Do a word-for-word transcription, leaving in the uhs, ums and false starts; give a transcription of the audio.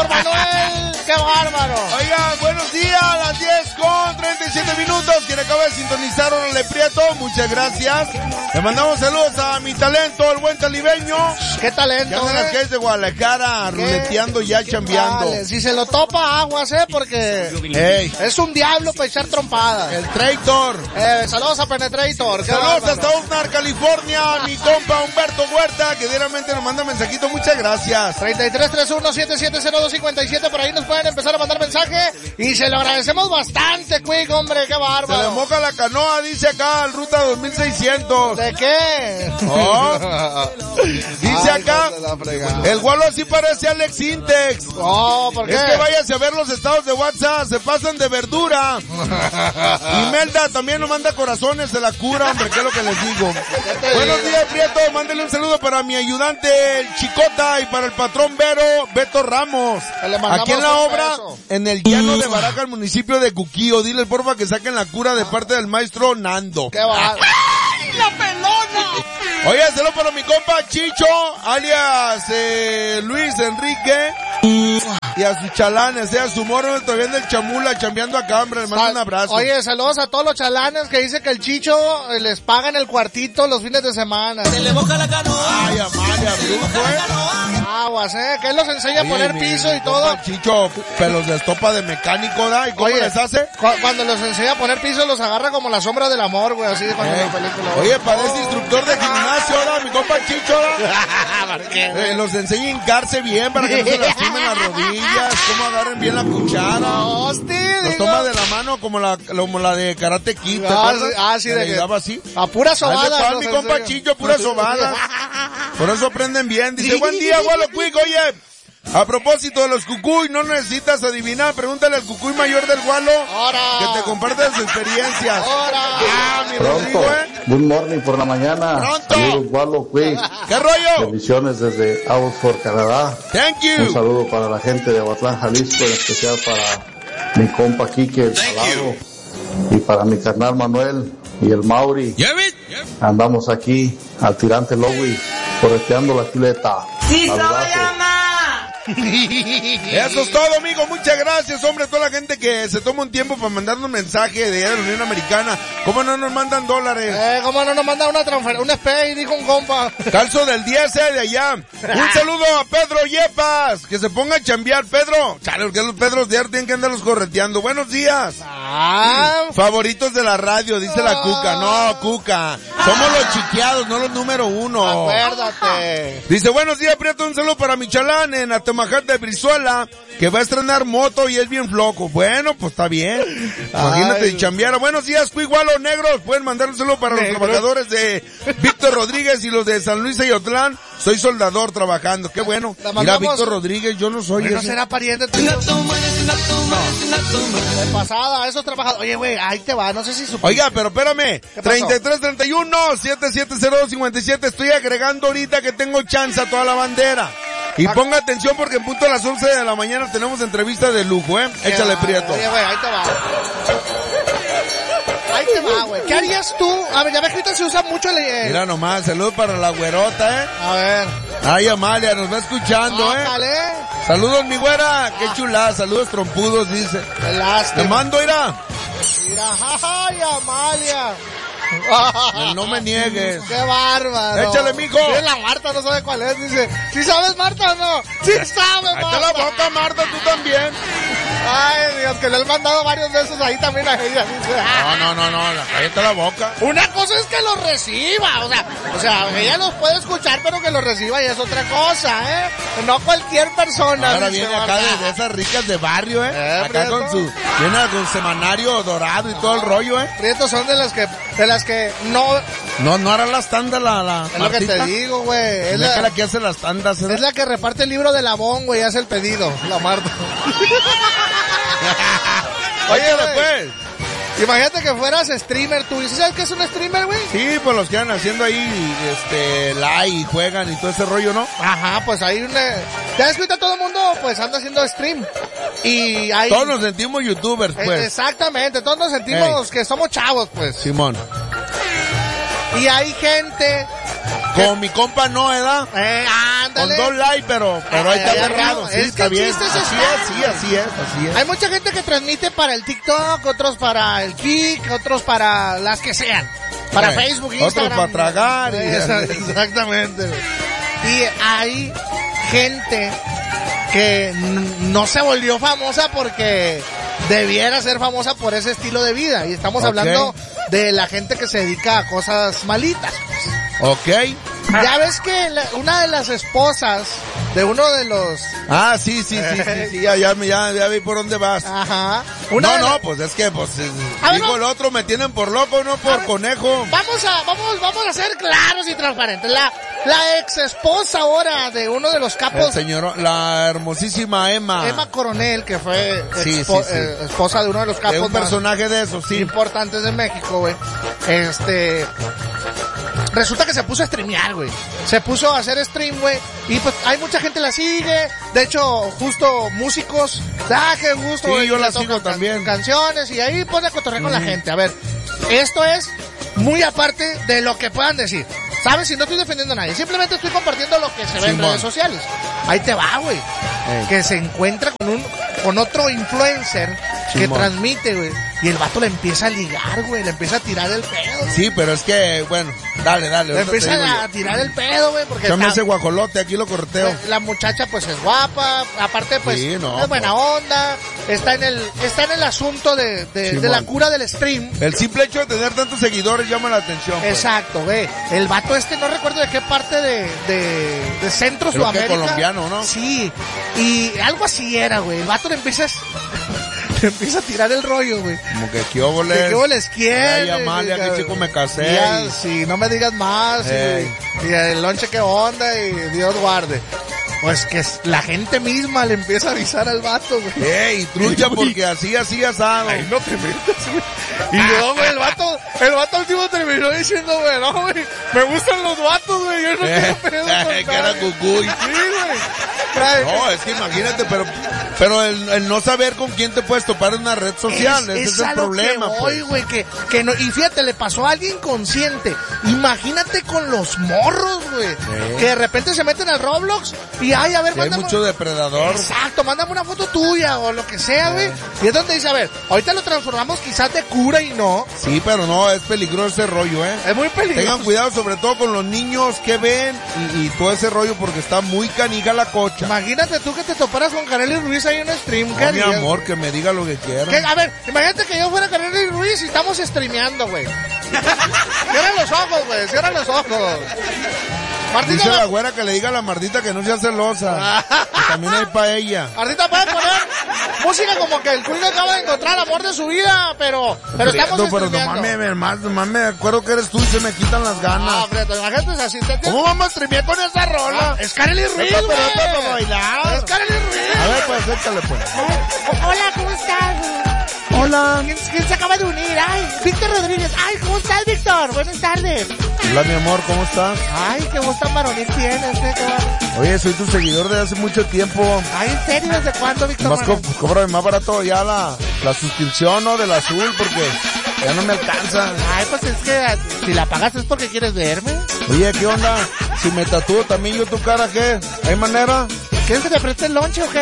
por Manuel. ¡Qué bárbaro! Oigan, buenos días, a las diez con treinta y siete minutos. Quien acaba de sintonizar, Órale Prieto, muchas gracias. Le mandamos saludos a mi talento, el buen talibeño. ¡Qué talento! Que anda en las calles de Guadalajara, ruleteando ya, chambeando. Dale, si se lo topa, aguas, eh, porque Ey. es un diablo para echar trompadas. El Traitor. Eh, saludos a Penetrator. Saludos hasta Oxnard, California, mi compa Humberto Huerta, que diariamente nos manda mensajito, muchas gracias. treinta y tres treinta y uno setenta y siete cero dos cincuenta y siete, por ahí nos pueden empezar a mandar mensaje y se lo agradecemos bastante, Quick, hombre, qué bárbaro. Se le moja la canoa, dice acá, el Ruta dos mil seiscientos. ¿De qué? Oh. Dice Ay, acá, no el gualo así parece Alex Intex. Oh, ¿por qué? Es que váyase a ver los estados de WhatsApp, se pasan de verdura. Imelda también nos manda corazones de la cura, hombre, ¿qué es lo que les digo? Buenos días, Prieto, mándele un saludo para mi ayudante, el Chicota, y para el patrón Vero, Beto Ramos. Aquí en la obra, beso. En el llano de Baraja, el municipio de Cuquío. Dile, porfa, que saquen la cura de parte del maestro Nando. ¡Qué va! ¡Ay, la pelona! Oye, saludo para mi compa Chicho, alias eh, Luis Enrique. Y a sus chalanes, eh, a su moro todavía en el Chamula, chambeando acá, hombre, le mando un abrazo. Oye, saludos a todos los chalanes que dice que el Chicho les paga en el cuartito los fines de semana. Se le moja la canoa. Ay, Amalia, brujo, eh. Aguas, eh, que él los enseña Oye, a poner mi, piso mi y todo. Chicho, pelos de estopa de mecánico, ¿da? ¿Y cómo Oye, les hace? Cu cuando los enseña a poner piso los agarra como la sombra del amor, güey, así de cuando eh, la película. Oye, parece oh. instructor de gimnasio, ¿da? Mi compa Chicho, ¿da? eh, los enseña a hincarse bien para que no se lastimen las rodillas, cómo agarren bien la cuchara. No, hostia, los toma de la mano como la, como la de Karate Kid, ¿te ah, acuerdas? Ah, sí, de que daba así. A pura sobada. No mi compa Chicho, pura sobada. Por eso aprenden bien. Dice, buen día, Gualo Quick, oye. A propósito de los cucuy, no necesitas adivinar, pregúntale al cucuy mayor del Gualo ¡Hora! Que te comparte sus experiencias. ¡Hora! Ah, mi Pronto, Rodrigo, ¿eh? Good morning por la mañana. Pronto. Saludos, Gualo Quick. ¿Qué rollo? Bendiciones desde Oxford, Canadá. Thank you. Un saludo para la gente de Aguatlán, Jalisco, en especial para mi compa Quique, el Salado, y para mi carnal Manuel y el Mauri. Andamos aquí al tirante Lowy, correteando la chuleta. ¡Sí, Saludazo. Eso es todo, amigo. Muchas gracias, hombre, a toda la gente que se toma un tiempo para mandarnos un mensaje de la Unión Americana. ¿Cómo no nos mandan dólares? Eh, ¿cómo no nos mandan una transferencia? Un S P A Y, dijo un compa. Calzo del diez, eh, de allá. Un saludo a Pedro Yepas, que se ponga a chambear. Pedro, chale, porque los Pedros de tienen que andarlos correteando. Buenos días. Ah. Favoritos de la radio, dice la Cuca. No, Cuca. Somos los chiqueados, no los número uno. Acuérdate. Dice, buenos días, Prieto, un saludo para mi chalán en Atemajat de Brizuela, que va a estrenar moto y es bien flojo. Bueno, pues está bien. Imagínate de chambear. Buenos días, Cuigualo Negros. Pueden mandar un saludo para Negro. Los trabajadores de Víctor Rodríguez y los de San Luis Ayotlán. Soy soldador trabajando. Qué bueno. Mira, Víctor Rodríguez, yo no soy No ese. será pariente. No. De pasada, esos trabajadores. Oye, güey, ahí te va, no sé si supiste. Oiga, pero espérame. treinta y tres treinta y uno setenta y siete cero dos cincuenta y siete. Estoy agregando ahorita que tengo chance a toda la bandera. Y ponga atención porque en punto a las once de la mañana tenemos entrevista de lujo, ¿eh? Échale, Prieto. Oye, güey, ahí te va. Ahí te va, güey. ¿Qué harías tú? A ver, ya ves que ahorita se usa mucho el... Eh... Mira nomás, saludos para la güerota, ¿eh? A ver. Ay, Amalia, nos va escuchando, ¿eh? Ájale. Saludos, mi güera. Qué chulada, saludos trompudos, dice. Qué lástima. Te mando, irá. Mira, ay, Amalia. No me niegues. Qué bárbaro. Échale, mijo. Dice la Marta, no sabe cuál es. Dice, ¿sí sabes, Marta o no? Sí sabe, Marta. Ahí está la boca, Marta, tú también. Ay, Dios, que le han mandado varios besos ahí también a ella. Dice, no, no, no, no, cállate la boca. Una cosa es que los reciba, o sea, o sea, ella los puede escuchar, pero que los reciba y es otra cosa, ¿eh? No cualquier persona. Ahora viene acá de, de esas ricas de barrio, ¿eh? eh acá Prieto. Con su, viene con semanario dorado y todo el rollo, ¿eh? Prieto son de las que, de las que no... No, no hará las tandas la, la Es Martita. Lo que te digo, güey. Es, es la, la que hace las tandas, ¿eh? Es la que reparte el libro de Labón, güey, hace el pedido, la Marta. Oye, después. Imagínate que fueras streamer tú. ¿Y sabes qué es un streamer, güey? Sí, pues los que andan haciendo ahí, este, live y juegan y todo ese rollo, ¿no? Ajá, pues ahí una... ¿Te das cuenta? Todo el mundo, pues, anda haciendo stream. Y ahí... Todos nos sentimos youtubers, pues. Exactamente, todos nos sentimos Ey. que somos chavos, pues. Simón. Y hay gente... Como mi compa no, ¿verdad? Eh, ándale. Con dos likes, pero, pero ahí está Ay, cerrado. Sí, es está que bien. chistes Así están, es, sí, güey. así es, así es. Hay mucha gente que transmite para el TikTok, otros para el Kik, otros para las que sean. Para Güey, Facebook, Instagram. otros para tragar. Y... Exactamente, güey. Y hay gente que no se volvió famosa porque debiera ser famosa por ese estilo de vida. Y estamos okay. hablando de la gente que se dedica a cosas malitas. Ok. Ya ves que la, una de las esposas de uno de los... Ah, sí, sí, sí, sí, sí, ya, ya, ya, ya vi por dónde vas. Ajá. Una no, no, la... pues es que, pues, a digo ver, el otro, me tienen por loco, no por ver, conejo. Vamos a, vamos, vamos a ser claros y transparentes. La, la ex esposa ahora de uno de los capos... El señor, la hermosísima Emma. Emma Coronel, que fue sí, expo, sí, sí. Eh, esposa de uno de los capos... De un personaje de esos, sí. Importantes de México, güey. Este... Resulta que se puso a streamear, güey. Se puso a hacer stream, güey. Y pues hay mucha gente la sigue. De hecho, justo músicos. Ah, qué gusto, sí, güey. yo la sigo can- también. Canciones y ahí pone a cotorrear mm. con la gente. A ver, esto es muy aparte de lo que puedan decir. ¿Sabes? Si no estoy defendiendo a nadie. Simplemente estoy compartiendo lo que se ve sí, en man. redes sociales. Ahí te va, güey. Que se encuentra con un, con otro influencer sí, que man. transmite, güey. Y el vato le empieza a ligar, güey. Le empieza a tirar el pedo. Güey. Sí, pero es que, bueno, dale, dale. Le empieza a tirar el pedo, güey. Porque yo me ese guajolote, aquí lo corteo. Pues, la muchacha, pues, es guapa. Aparte, pues, sí, no, es buena pues. onda. Está en el, está en el asunto de, de, sí, de la cura del stream. El simple hecho de tener tantos seguidores llama la atención. Pues. Exacto, güey. El vato este, no recuerdo de qué parte de, de, de Centro Creo Sudamérica. Que colombiano, ¿no? Sí. Y algo así era, güey. El vato le empieza, le empieza a tirar el rollo, güey. Como que qué óboles. Que qué óboles quiere. Ya, Amalia, que chico me casé. Ya, y... sí, no me digas más. Y, y el lonche qué onda y Dios guarde. Pues que la gente misma le empieza a avisar al vato, güey. Ey, trucha, porque así, así asado. Ay, no te metas, güey. Y luego, güey, el vato, el vato último terminó diciendo, güey, no, güey, me gustan los vatos, güey, yo no tengo pedo con que era cucuy. Sí, güey. No, es que imagínate, pero, pero el, el no saber con quién te puedes topar en una red social, es, ese es, es el problema, que voy, pues. güey, que, que no, y fíjate, le pasó a alguien consciente. Imagínate con los morros, güey, ¿eh? Que de repente se meten al Roblox y ay, a ver, sí, hay mucho depredador. Exacto, mándame una foto tuya o lo que sea, güey. ¿Eh? Y es donde dice, a ver, ahorita lo transformamos quizás de cura y no. Sí, pero no, es peligroso ese rollo, ¿eh? Es muy peligroso. Tengan cuidado sobre todo con los niños que ven y, y todo ese rollo porque está muy canija la cocha. Imagínate tú que te toparas con Kareli Ruiz ahí en un stream. ¿Qué no, mi amor, que me diga lo que quiera. ¿Qué? A ver, imagínate que yo fuera Kareli Ruiz y estamos streameando, güey. Cierra los ojos, güey, cierra los ojos. Martita, dice la güera que le diga a la Martita que no sea celosa. También hay pa' ella. Martita puede poner música como que el cuido acaba de encontrar el amor de su vida, pero, pero estamos Prieto, pero nomás me, nomás, nomás me acuerdo que eres tú y se me quitan las ganas. No, Prieto, imagínate así. Te, te... ¿Cómo vamos a streamear con esa rola? Ah, es Kareli Ruiz, güey. Pero para bailar. Es Kareli Ruiz. A ver, pues, échale, pues. Hola, ¿cómo estás? Hola. ¿Quién, ¿Quién se acaba de unir? Ay, Víctor Rodríguez. Ay, ¿cómo estás, Víctor? Buenas tardes. Hola, mi amor, ¿cómo estás? Ay, qué voz tan varonil tienes, ¿eh? Oye, soy tu seguidor desde hace mucho tiempo. Ay, ¿en serio? ¿Desde cuándo, Víctor? Más co cóbrame más barato ya la, la suscripción, ¿no? Del azul, porque ya no me alcanza. Ay, pues es que si la pagas es porque quieres verme. Oye, ¿qué onda? Si me tatúo también yo tu cara, ¿qué? ¿Hay manera? ¿Quieres que te preste el lonche o qué?